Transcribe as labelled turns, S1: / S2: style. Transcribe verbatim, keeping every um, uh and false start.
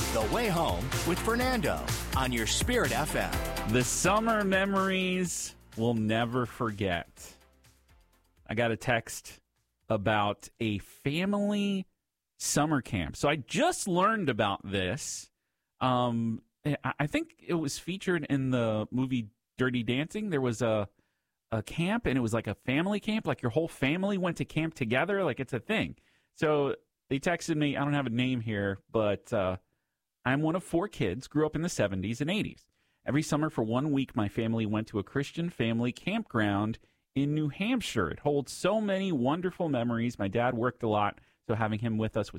S1: The Way Home with Fernando on your Spirit F M.
S2: The summer memories we'll never forget. I got a text about a family summer camp. So I just learned about this. Um, I think it was featured in the movie Dirty Dancing. There was a a camp, and it was like a family camp. Like your whole family went to camp together. Like it's a thing. So they texted me. I don't have a name here, but uh, I'm one of four kids, grew up in the seventies and eighties. Every summer for one week, my family went to a Christian family campground in New Hampshire. It holds so many wonderful memories. My dad worked a lot, so having him with us was